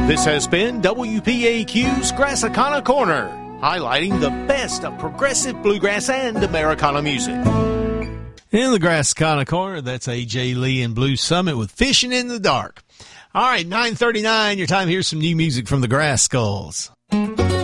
This has been WPAQ's Grassicana Corner, highlighting the best of progressive bluegrass and Americana music. In the Grassicana Corner, that's A.J. Lee and Blue Summit with Fishing in the Dark. All right, 9:39, your time. Here's some new music from the Grass Skulls.